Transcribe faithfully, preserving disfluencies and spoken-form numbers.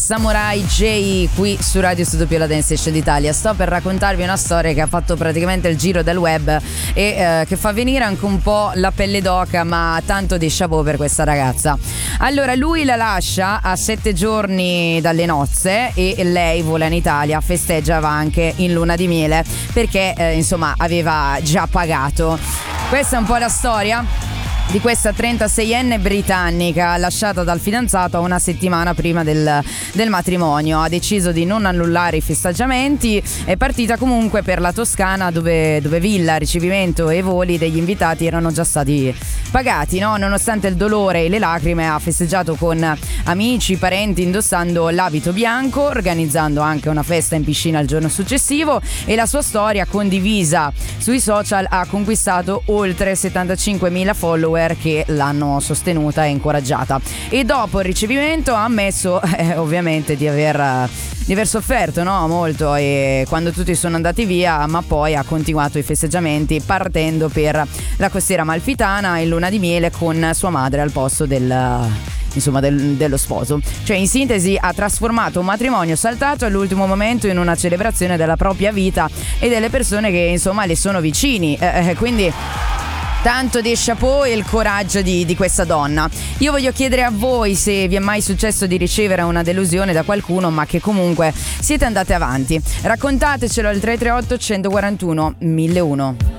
Samurai J qui su Radio Studio la Dance Station d'Italia. Sto per raccontarvi una storia che ha fatto praticamente il giro del web e eh, che fa venire anche un po' la pelle d'oca, ma tanto di chapeau per questa ragazza. Allora, lui la lascia a sette giorni dalle nozze e lei vola in Italia, festeggiava anche in luna di miele perché eh, insomma aveva già pagato. Questa è un po' la storia di questa trentaseienne britannica lasciata dal fidanzato una settimana prima del, del matrimonio. Ha deciso di non annullare i festeggiamenti, è partita comunque per la Toscana dove, dove villa, ricevimento e voli degli invitati erano già stati pagati, no? Nonostante il dolore e le lacrime ha festeggiato con amici, parenti, indossando l'abito bianco, organizzando anche una festa in piscina il giorno successivo, e la sua storia condivisa sui social ha conquistato oltre settantacinquemila follower che l'hanno sostenuta e incoraggiata, e dopo il ricevimento ha ammesso eh, ovviamente di aver, di aver sofferto, no? molto, e quando tutti sono andati via, ma poi ha continuato i festeggiamenti partendo per la costiera amalfitana in luna di miele con sua madre al posto del insomma del, dello sposo. Cioè, in sintesi, ha trasformato un matrimonio saltato all'ultimo momento in una celebrazione della propria vita e delle persone che insomma le sono vicini, eh, quindi tanto di chapeau e il coraggio di, di questa donna. Io voglio chiedere a voi se vi è mai successo di ricevere una delusione da qualcuno, ma che comunque siete andate avanti. Raccontatecelo al tre tre otto uno quattro uno mille uno.